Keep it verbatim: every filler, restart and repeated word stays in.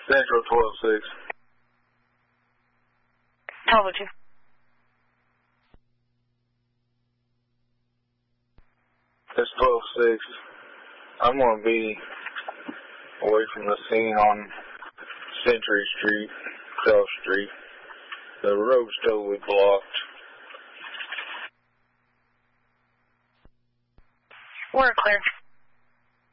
Central twelve six. Told you. It's twelve six. I'm going to be away from the scene on Century Street, South Street. The road's totally blocked. We're clear.